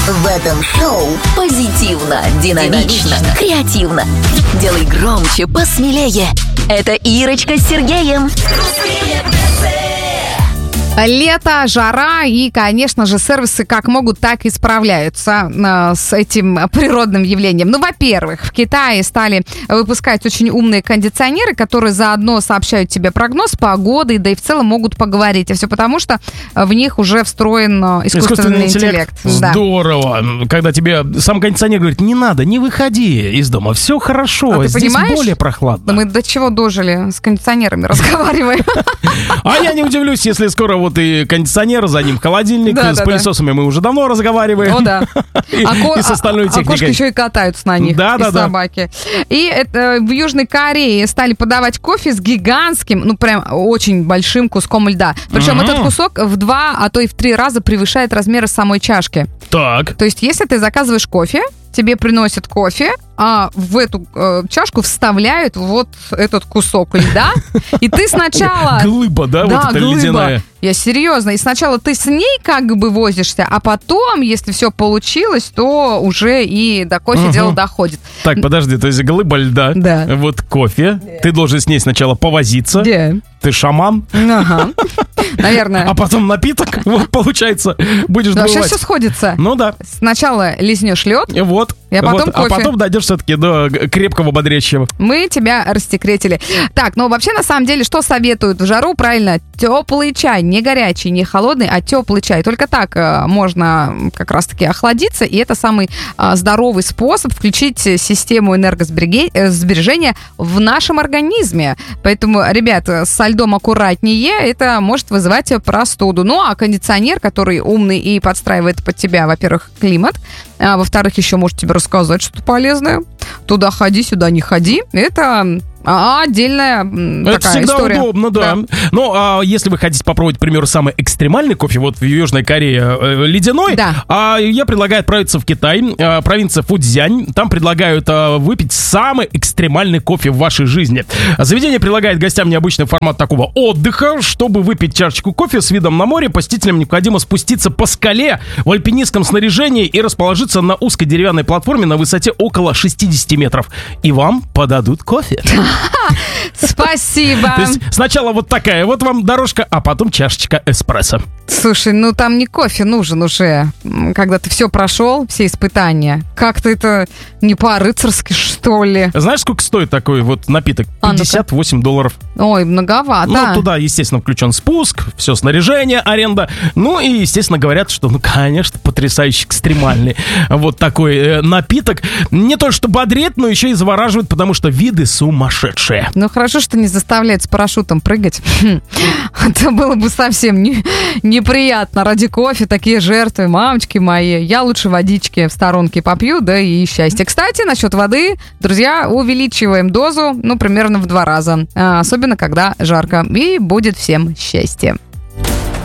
В этом шоу позитивно, динамично, креативно. Делай громче, посмелее. Это Ирочка с Сергеем. Лето, жара и, конечно же, сервисы как могут, так и справляются с этим природным явлением. Ну, во-первых, в Китае стали выпускать очень умные кондиционеры, которые заодно сообщают тебе прогноз погоды, да и в целом могут поговорить. А все потому, что в них уже встроен искусственный интеллект. Здорово. Да. Когда тебе сам кондиционер говорит, не надо, не выходи из дома, все хорошо, ты здесь понимаешь? Более прохладно. Мы до чего дожили? С кондиционерами разговариваем. А я не удивлюсь, если скоро вот и кондиционер, за ним холодильник, с пылесосами мы уже давно разговариваем. О, да. И с остальной техникой. А кошки еще и катаются на них, и собаки. И в Южной Корее стали подавать кофе с гигантским, ну прям очень большим куском льда. Причем этот кусок в 2, а то и в 3 раза превышает размеры самой чашки. Так. То есть если ты заказываешь кофе, тебе приносят кофе, а в эту чашку вставляют вот этот кусок льда, и ты сначала... Глыба, да? Вот эта ледяная. Я серьезно. И сначала ты с ней как бы возишься, а потом, если все получилось, то уже и до кофе дело доходит. Так, подожди, то есть глыба льда, вот кофе, ты должен с ней сначала повозиться. Ты шаман. Ага. Наверное. А потом напиток, вот получается, будешь добывать. Вообще все сходится. Ну да. Сначала лизнешь лед, вот, а потом кофе. А потом дойдешь все-таки до крепкого бодрящего. Мы тебя рассекретили. Так, ну вообще на самом деле, что советуют в жару? Правильно, теплый чай, не горячий, не холодный, а теплый чай. Только так можно как раз-таки охладиться, и это самый здоровый способ включить систему энергосбережения в нашем организме. Поэтому, ребят, со льдом аккуратнее, это может вызывать простуду. Ну, а кондиционер, который умный и подстраивает под тебя, во-первых, климат, а во-вторых, еще может тебе рассказать что-то полезное. Туда ходи, сюда не ходи. Это отдельная это такая всегда история. Удобно, да. Ну, а если вы хотите попробовать, к примеру, самый экстремальный кофе, вот в Южной Корее ледяной, я предлагаю отправиться в Китай, провинция Фуцзянь. Там предлагают выпить самый экстремальный кофе в вашей жизни. Заведение предлагает гостям необычный формат такого отдыха. Чтобы выпить чашечку кофе с видом на море, посетителям необходимо спуститься по скале в альпинистском снаряжении и расположиться на узкой деревянной платформе на высоте около 60 метров. И вам подадут кофе. Спасибо. То есть сначала вот такая вот вам дорожка, а потом чашечка эспрессо. Слушай, ну там не кофе нужен уже, когда ты все прошел, все испытания. Как-то это не по-рыцарски, что ли? Знаешь, сколько стоит такой вот напиток? $58. Ой, многовато. Ну, туда, естественно, включен спуск, все снаряжение, аренда. Ну, и, естественно, говорят, что, ну, конечно, потрясающе экстремальный вот такой напиток. Не то, что бодрит, но еще и завораживает, потому что виды сумасшедшие. Ну, хорошо, что не заставляют с парашютом прыгать. Это было бы совсем неприятно. Ради кофе такие жертвы, мамочки мои. Я лучше водички в сторонке попью, да и счастье. Кстати, насчет воды, друзья, увеличиваем дозу, ну, примерно в 2 раза. Особенно, когда жарко. И будет всем счастье.